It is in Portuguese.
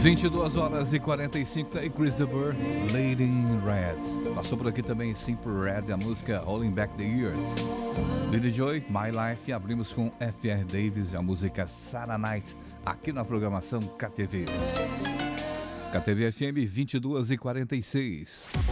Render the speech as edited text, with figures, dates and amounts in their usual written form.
22 horas e 45, tá aí Christopher, Lady in Red. Passou por aqui também Simple Red, a música Holding Back the Years. Billy Joy, My Life, e abrimos com F.R. Davis, a música Sarah Night, aqui na programação KTV. KTV FM 22 e 46.